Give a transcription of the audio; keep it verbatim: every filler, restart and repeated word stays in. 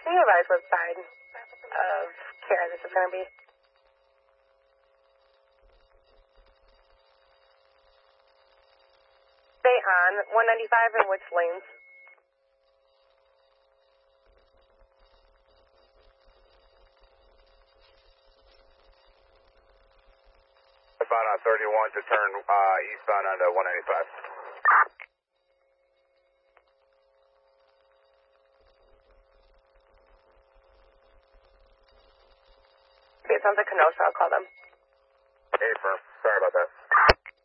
Can you advise what side of care this is going to be? Stay on one ninety-five and which lanes? About on thirty-one to turn uh, eastbound onto one ninety-five. Okay, it sounds like Kenosha. I'll call them. Hey, firm.